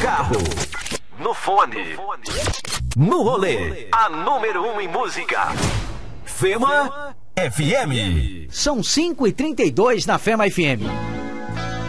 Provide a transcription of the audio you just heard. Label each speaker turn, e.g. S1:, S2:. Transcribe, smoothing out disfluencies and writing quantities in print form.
S1: carro, no fone, no rolê. A número 1 em música. Fema FM.
S2: São 5h32 na Fema FM.